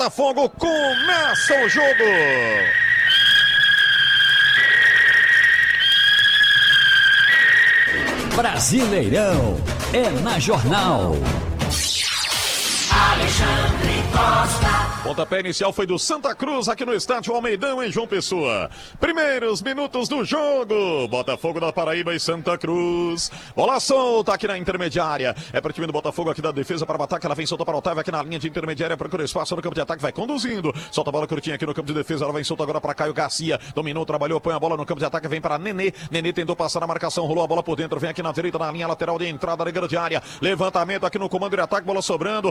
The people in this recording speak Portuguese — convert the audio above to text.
Botafogo começa o jogo. Brasileirão é na Jornal. Alexandre Costa. Pontapé inicial foi do Santa Cruz aqui no estádio Almeidão em João Pessoa. Primeiros minutos do jogo. Botafogo da Paraíba e Santa Cruz. Bola solta aqui na intermediária. É para o time do Botafogo aqui da defesa para o ataque. Ela vem solta para o Otávio aqui na linha de intermediária. Procura espaço no campo de ataque. Vai conduzindo. Solta a bola curtinha aqui no campo de defesa. Ela vem solta agora para Caio Garcia. Dominou, trabalhou, põe a bola no campo de ataque. Vem para Nenê. Nenê tentou passar na marcação. Rolou a bola por dentro. Vem aqui na direita na linha lateral de entrada da grande área. Levantamento aqui no comando de ataque. Bola sobrando.